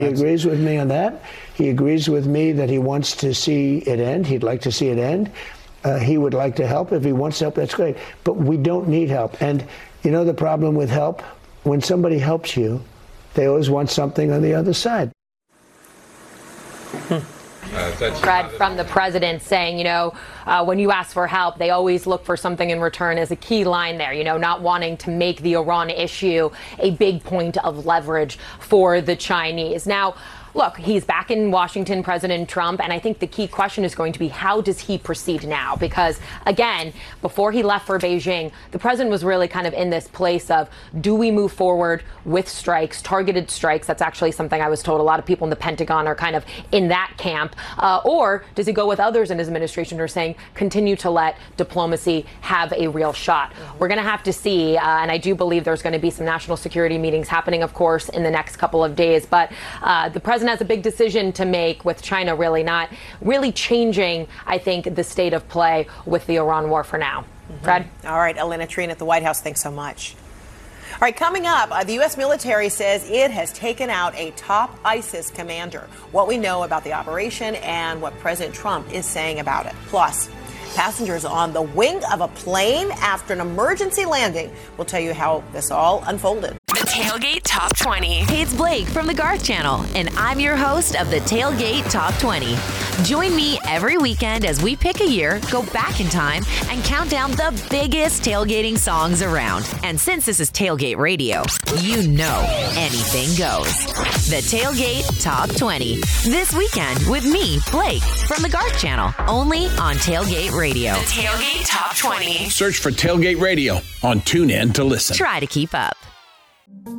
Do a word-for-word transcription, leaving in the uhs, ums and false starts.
He agrees with me on that. He agrees with me that he wants to see it end. He'd like to see it end. Uh, he would like to help. If he wants help, that's great. But we don't need help. And you know the problem with help? When somebody helps you, they always want something on the other side. Hmm. Uh, Fred, from the president saying, you know, uh, when you ask for help, they always look for something in return as a key line there, you know, not wanting to make the Iran issue a big point of leverage for the Chinese. Now, look, he's back in Washington, President Trump, and I think the key question is going to be how does he proceed now? Because, again, before he left for Beijing, the president was really kind of in this place of, do we move forward with strikes, targeted strikes? That's actually something I was told a lot of people in the Pentagon are kind of in that camp. Uh, or does he go with others in his administration who are saying, continue to let diplomacy have a real shot? Mm-hmm. We're going to have to see, uh, and I do believe there's going to be some national security meetings happening, of course, in the next couple of days. But uh, the president has a big decision to make with China really not really changing, I think, the state of play with the Iran war for now. Mm-hmm. Fred? All right, Elena Trian at the White House, thanks so much. All right, coming up, uh, the U S military says it has taken out a top ISIS commander. What we know about the operation and what President Trump is saying about it. Plus, passengers on the wing of a plane after an emergency landing. We'll tell you how this all unfolded. The Tailgate Top twenty. Hey, it's Blake from the Garth Channel, and I'm your host of the Tailgate Top twenty. Join me every weekend as we pick a year, go back in time, and count down the biggest tailgating songs around. And since this is Tailgate Radio, you know anything goes. The Tailgate Top twenty. This weekend with me, Blake, from the Garth Channel, only on Tailgate Radio. The Tailgate Top twenty. Search for Tailgate Radio on TuneIn to listen. Try to keep up.